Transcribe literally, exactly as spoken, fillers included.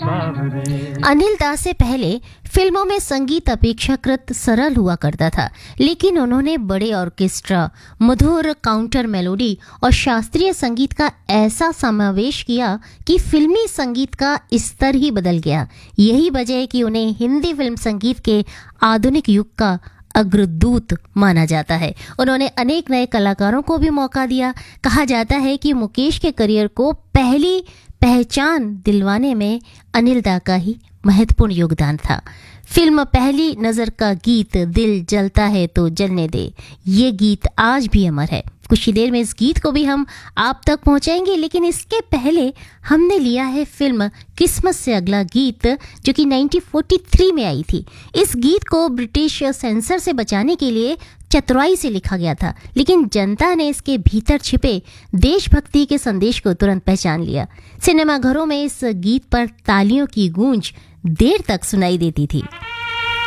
अनिल दास से पहले फिल्मों में संगीत अपेक्षाकृत सरल हुआ करता था, लेकिन उन्होंने बड़े ऑर्केस्ट्रा, मधुर काउंटर मेलोडी और शास्त्रीय संगीत का ऐसा समावेश किया कि फिल्मी संगीत का स्तर ही बदल गया। यही वजह है कि उन्हें हिंदी फिल्म संगीत के आधुनिक युग का अग्रदूत माना जाता है। उन्होंने अनेक नए कलाकारों को भी मौका दिया। कहा जाता है कि मुकेश के करियर को पहली पहचान दिलवाने में अनिल दा का ही महत्वपूर्ण योगदान था। फिल्म पहली नज़र का गीत दिल जलता है तो जलने दे, ये गीत आज भी अमर है। कुछ ही देर में इस गीत को भी हम आप तक पहुंचाएंगे, लेकिन इसके पहले हमने लिया है फिल्म किस्मत से अगला गीत, जो कि उन्नीस सौ तैंतालीस में आई थी। इस गीत को ब्रिटिश सेंसर से बचाने के लिए चतुराई से लिखा गया था, लेकिन जनता ने इसके भीतर छिपे देशभक्ति के संदेश को तुरंत पहचान लिया। सिनेमाघरों में इस गीत पर तालियों की गूंज देर तक सुनाई देती थी।